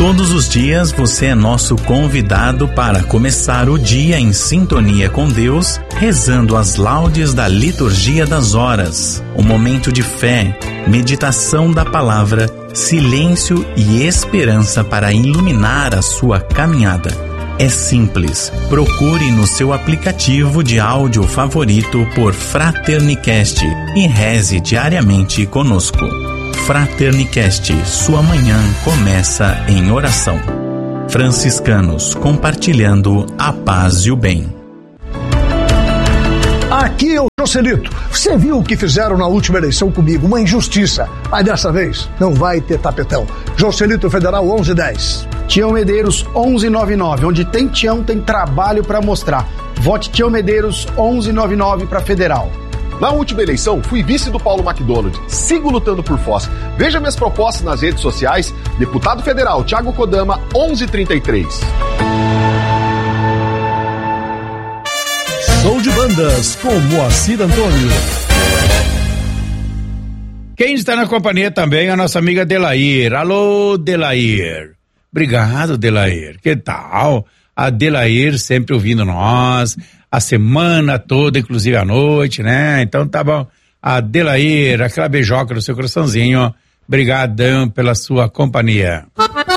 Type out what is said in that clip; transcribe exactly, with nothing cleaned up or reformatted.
Todos os dias você é nosso convidado para começar o dia em sintonia com Deus, rezando as laudes da liturgia das horas. Um momento de fé, meditação da palavra, silêncio e esperança para iluminar a sua caminhada. É simples. Procure no seu aplicativo de áudio favorito por Fraternicast e reze diariamente conosco. Fraternicast, sua manhã começa em oração. Franciscanos, compartilhando a paz e o bem. Aqui é o Joselito. Você viu o que fizeram na última eleição comigo? Uma injustiça. Mas dessa vez não vai ter tapetão. Joselito Federal onze dez. Tião Medeiros onze noventa e nove. Onde tem Tião, tem trabalho para mostrar. Vote Tião Medeiros onze noventa e nove para Federal. Na última eleição, fui vice do Paulo McDonald. Sigo lutando por Foz. Veja minhas propostas nas redes sociais. Deputado Federal Thiago Kodama, onze trinta e três. Show de bandas com Moacir Antônio. Quem está na companhia também é a nossa amiga Delair. Alô, Delair. Obrigado, Delair. Que tal? A Delair sempre ouvindo nós, a semana toda, inclusive à noite, né? Então tá bom. A Delair, aquela beijoca no seu coraçãozinho. Obrigadão pela sua companhia.